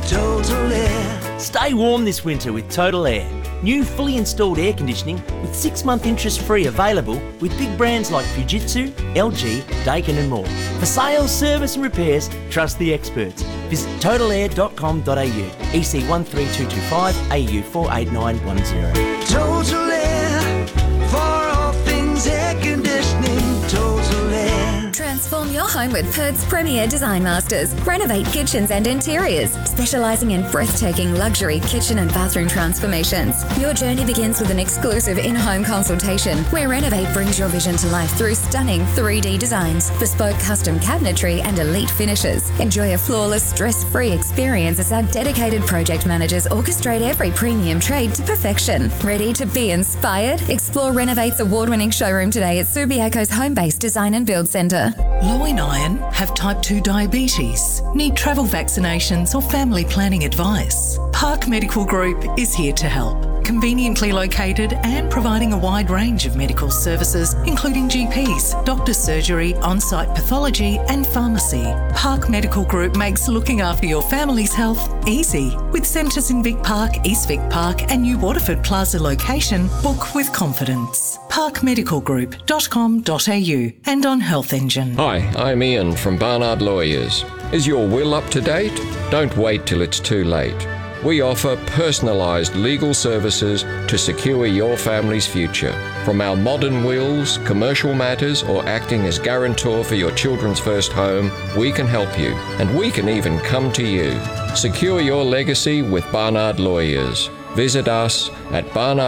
Total Air. Stay warm this winter with Total Air. New fully installed air conditioning with 6-month interest-free available with big brands like Fujitsu, LG, Daikin and more. For sales, service and repairs, trust the experts. Visit totalair.com.au, EC 13225 AU 48910. Total Air. For all things air conditioning. Total Air. Transform your home with Perth's premier design masters. Renovate kitchens and interiors, specialising in breathtaking luxury kitchen and bathroom transformations. Your journey begins with an exclusive in-home consultation where Renovate brings your vision to life through stunning 3D designs, bespoke custom cabinetry and elite finishes. Enjoy a flawless, stress-free experience as our dedicated project managers orchestrate every premium trade to perfection. Ready to be inspired? Explore Renovate's award-winning showroom today at Subiaco's home-based design and build centre. Low in iron, have type 2 diabetes, need travel vaccinations or family planning advice? Park Medical Group is here to help. Conveniently located and providing a wide range of medical services, including GPs, doctor's surgery, on-site pathology and pharmacy. Park Medical Group makes looking after your family's health easy. With centres in Vic Park, East Vic Park and New Waterford Plaza location, book with confidence. parkmedicalgroup.com.au and on Health Engine. Hi, I'm Ian from Barnard Lawyers. Is your will up to date? Don't wait till it's too late. We offer personalised legal services to secure your family's future. From our modern wills, commercial matters, or acting as guarantor for your children's first home, we can help you. And we can even come to you. Secure your legacy with Barnard Lawyers. Visit us at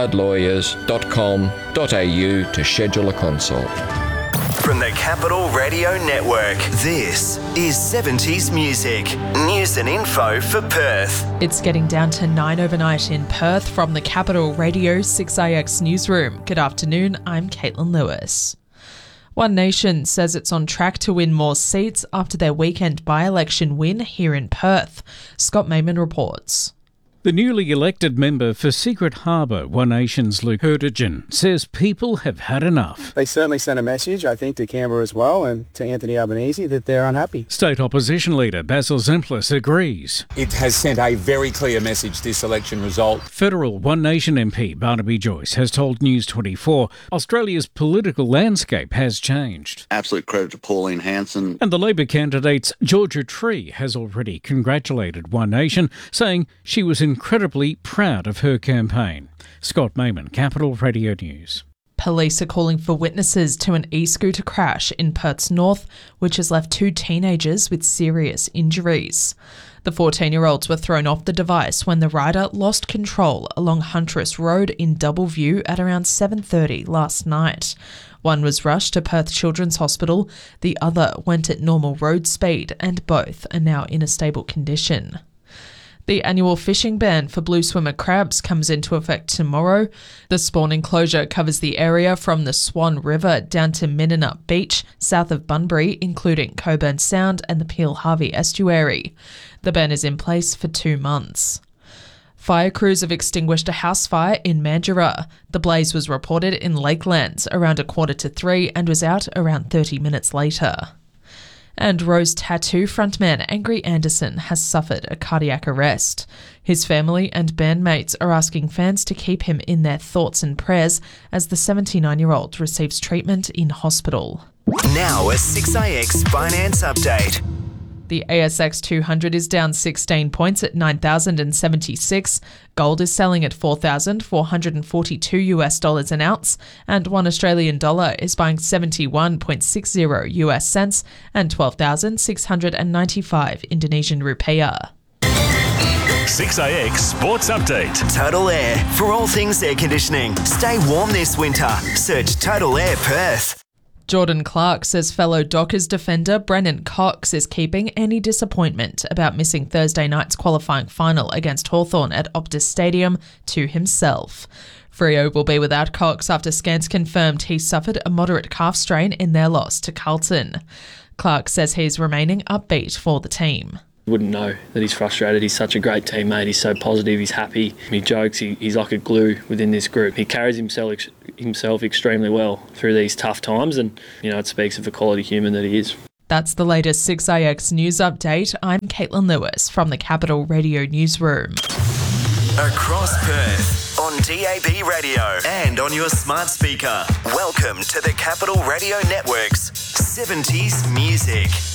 barnardlawyers.com.au to schedule a consult. From the Capital Radio Network, this is 70s Music. News and info for Perth. It's getting down to 9 overnight in Perth from the Capital Radio 6IX newsroom. Good afternoon, I'm Caitlin Lewis. One Nation says it's on track to win more seats after their weekend by-election win here in Perth. Scott Mayman reports. The newly elected member for Secret Harbour, One Nation's Luke Hurtigan, says people have had enough. They certainly sent a message, I think, to Canberra as well and to Anthony Albanese that they're unhappy. State Opposition Leader Basil Zemplis agrees. It has sent a very clear message, this election result. Federal One Nation MP Barnaby Joyce has told News 24 Australia's political landscape has changed. Absolute credit to Pauline Hanson. And the Labor candidate's Georgia Tree has already congratulated One Nation, saying she was incredibly proud of her campaign. Scott Mayman, Capital Radio News. Police are calling for witnesses to an e-scooter crash in Perth's north, which has left 2 teenagers with serious injuries. The 14-year-olds were thrown off the device when the rider lost control along Huntress Road in Doubleview at around 7:30 last night. One was rushed to Perth Children's Hospital, the other went at normal road speed, and both are now in a stable condition. The annual fishing ban for blue swimmer crabs comes into effect tomorrow. The spawn enclosure covers the area from the Swan River down to Minninup Beach, south of Bunbury, including Coburn Sound and the Peel Harvey estuary. The ban is in place for 2 months. Fire crews have extinguished a house fire in Mandurah. The blaze was reported in Lakelands around 2:45 and was out around 30 minutes later. And Rose Tattoo frontman Angry Anderson has suffered a cardiac arrest. His family and bandmates are asking fans to keep him in their thoughts and prayers as the 79-year-old receives treatment in hospital. Now a 6IX finance update. The ASX 200 is down 16 points at 9,076. Gold is selling at $4,442 an ounce, and $1 Australian dollar is buying 71.60 US cents and 12,695 Indonesian rupiah. 6IX Sports Update. Total Air. For all things air conditioning. Stay warm this winter. Search Total Air Perth. Jordan Clark says fellow Dockers defender Brennan Cox is keeping any disappointment about missing Thursday night's qualifying final against Hawthorn at Optus Stadium to himself. Freo will be without Cox after scans confirmed he suffered a moderate calf strain in their loss to Carlton. Clark says he's remaining upbeat for the team. Wouldn't know that he's frustrated. He's such a great teammate. He's so positive. He's happy. He jokes. He's like a glue within this group. He carries himself extremely well through these tough times, and it speaks of the quality human that he is. That's the latest 6IX news update. I'm Caitlin Lewis from the Capital Radio Newsroom. Across Perth, on DAB radio and on your smart speaker. Welcome to the Capital Radio Network's 70s Music.